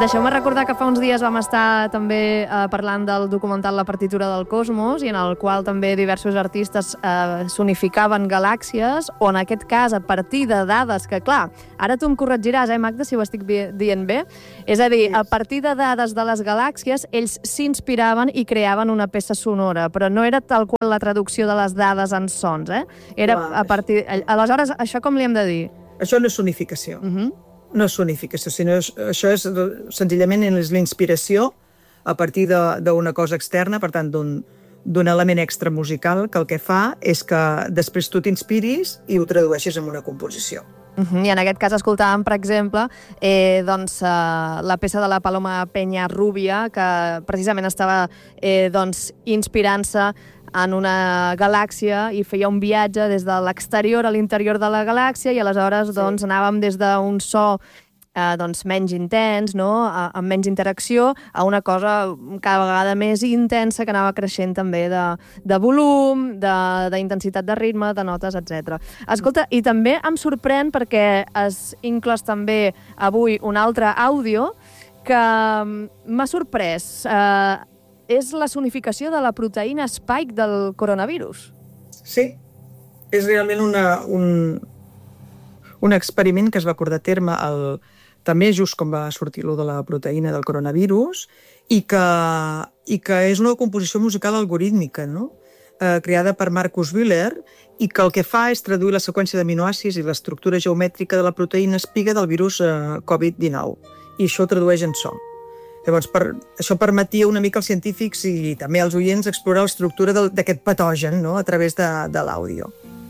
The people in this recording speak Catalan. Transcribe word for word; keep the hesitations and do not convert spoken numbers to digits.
Deixeu-me recordar que fa uns dies vam estar també eh, parlant del documental La partitura del cosmos, i en el qual també diversos artistes eh, sonificaven galàxies, o en aquest cas a partir de dades que, clar, ara tu em corregiràs, eh, Magda, si ho estic dient bé? És a dir, a partir de dades de les galàxies, ells s'inspiraven i creaven una peça sonora, però no era tal qual la traducció de les dades en sons, eh? Era a partir... Aleshores, això com li hem de dir? Això no és sonificació. Uh-huh. No és sonificació, sinó és, això és senzillament és la inspiració a partir d'una cosa externa, per tant, d'un element extra musical, que el que fa és que després tu t'inspiris i ho tradueixes en una composició. Uh-huh. I en aquest cas escoltàvem, per exemple, eh, doncs, eh, la peça de la Paloma Peña Rubia, que precisament estava eh, doncs, inspirant-se en una galàxia i feia un viatge des de l'exterior a l'interior de la galàxia, i aleshores doncs, sí. anàvem des d'un so eh, doncs, menys intens, no? a, amb menys interacció, a una cosa cada vegada més intensa, que anava creixent també de, de volum, d'intensitat de, de ritme, de notes, etcètera. Escolta, i també em sorprèn perquè has inclòs també avui un altre àudio que m'ha sorprès. Eh, és la sonificació de la proteïna spike del coronavirus. Sí, és realment una, un, un experiment que es va portar a terme el, també just com va sortir lo de la proteïna del coronavirus, i que, i que és una composició musical algorítmica, no? eh, creada per Marcus Wheeler, i que el que fa és traduir la seqüència d'aminoàcids i l'estructura geomètrica de la proteïna espiga del virus eh, covid dinou, i això ho tradueix en so. Llavors, per, això permetia una mica als científics i també als oients explorar l'estructura d'aquest patogen, no?, a través de, de l'àudio.